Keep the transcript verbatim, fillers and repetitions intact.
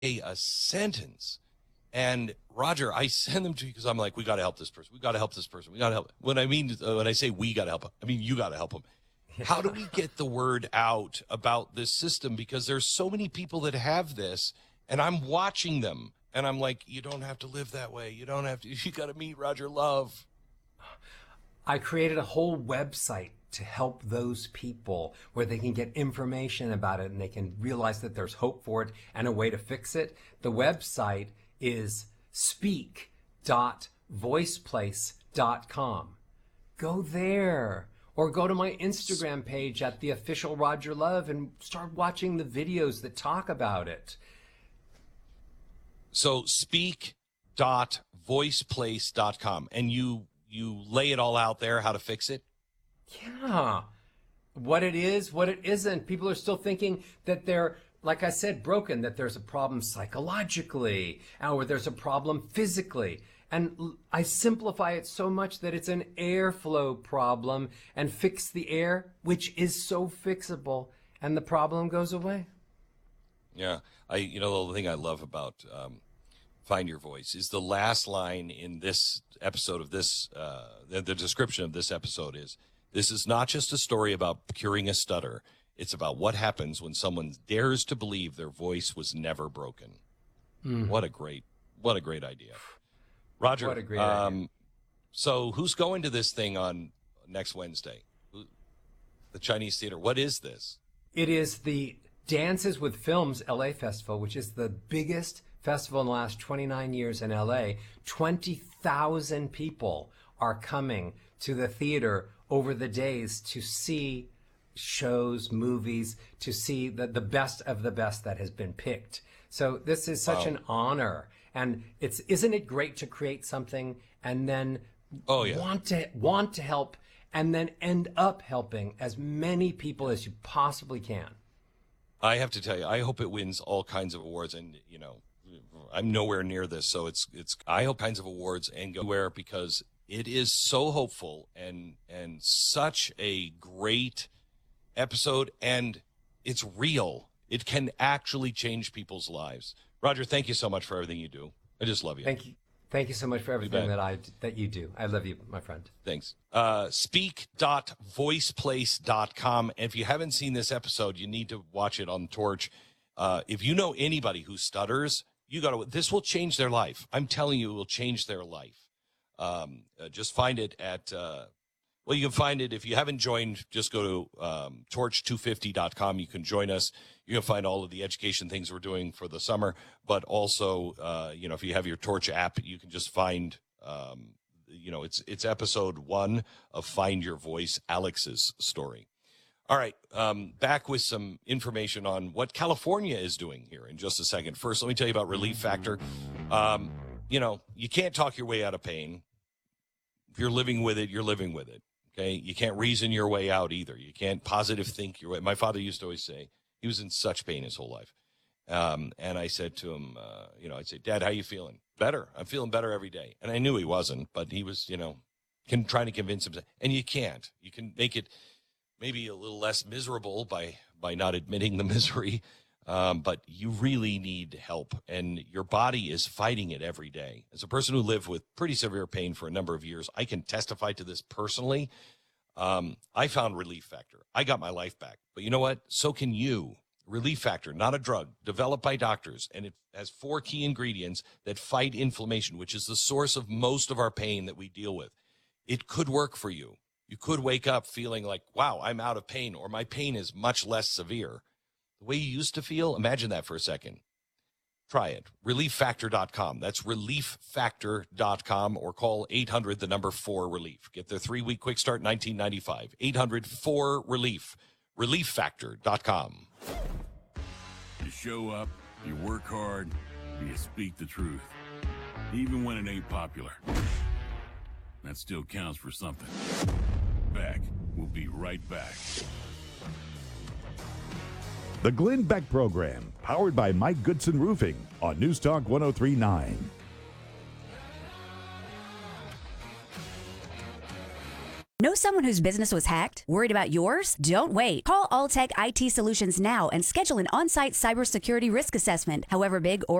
a sentence. And Roger, I send them to you because I'm like, we got to help this person. We got to help this person. We got to help. When I mean, uh, when I say we got to help, I mean, you got to help them. How do we get the word out about this system? Because there's so many people that have this, and I'm watching them, and I'm like, you don't have to live that way. You don't have to. You got to meet Roger Love. I created a whole website to help those people where they can get information about it and they can realize that there's hope for it and a way to fix it. The website is speak dot voiceplace dot com. Go there. Or go to my Instagram page at the official Roger Love and start watching the videos that talk about it. So speak dot voiceplace dot com. And you you lay it all out there, how to fix it? Yeah. What it is, what it isn't. People are still thinking that they're, like I said, broken, that there's a problem psychologically, or there's a problem physically. And I simplify it so much that it's an airflow problem and fix the air, which is so fixable, and the problem goes away. Yeah. I, you know, the thing I love about um, Find Your Voice is the last line in this episode of this, uh, the, the description of this episode is, this is not just a story about curing a stutter. It's about what happens when someone dares to believe their voice was never broken. Mm. What a great, what a great idea. Roger, what a great um, idea. So who's going to this thing on next Wednesday? The Chinese Theater. What is this? It is the Dances with Films L A Festival, which is the biggest festival in the last twenty-nine years in L A. twenty thousand people are coming to the theater over the days to see shows, movies, to see the, the best of the best that has been picked. So this is such wow. an honor. And it's isn't it great to create something and then oh, yeah. want to want to help and then end up helping as many people as you possibly can. I have to tell you, I hope it wins all kinds of awards, and you know, I'm nowhere near this, so it's it's I hope kinds of awards and go where because it is so hopeful and and such a great episode, and it's real. It can actually change people's lives. Roger, thank you so much for everything you do. I just love you. Thank you. Thank you so much for everything that I that you do. I love you, my friend. Thanks. Uh, speak dot voiceplace dot com. And if you haven't seen this episode, you need to watch it on Torch. Uh, if you know anybody who stutters, you got to. This will change their life. I'm telling you, it will change their life. Um, uh, just find it at. Uh, well, you can find it if you haven't joined. Just go to um, torch two fifty dot com. You can join us. You can find all of the education things we're doing for the summer, but also, uh, you know, if you have your Torch app, you can just find, um, you know, it's it's episode one of Find Your Voice, Alex's story. All right, um, back with some information on what California is doing here in just a second. First, let me tell you about Relief Factor. Um, you know, you can't talk your way out of pain. If you're living with it, you're living with it. Okay, you can't reason your way out either. You can't positive think your way. My father used to always say. He was in such pain his whole life. Um, and I said to him, uh, you know, I'd say, Dad, how you feeling? Better. I'm feeling better every day. And I knew he wasn't, but he was, you know, can, trying to convince him. And you can't. You can make it maybe a little less miserable by, by not admitting the misery. Um, but you really need help. And your body is fighting it every day. As a person who lived with pretty severe pain for a number of years, I can testify to this personally. Um, I found Relief Factor. I got my life back. But you know what? So can you. Relief Factor, not a drug, developed by doctors, and it has four key ingredients that fight inflammation, which is the source of most of our pain that we deal with. It could work for you. You could wake up feeling like, wow, I'm out of pain, or my pain is much less severe. The way you used to feel, imagine that for a second. Try it. relief factor dot com. That's relief factor dot com, or call eight hundred, the number four relief. Get their three-week quick start, nineteen ninety-five. eight hundred four relief. relief factor dot com. You show up, you work hard, and you speak the truth. Even when it ain't popular. That still counts for something. Back. We'll be right back. The Glenn Beck Program, powered by Mike Goodson Roofing on News Talk one oh three point nine. Know someone whose business was hacked? Worried about yours? Don't wait. Call Alltech I T Solutions now and schedule an on-site cybersecurity risk assessment, however big or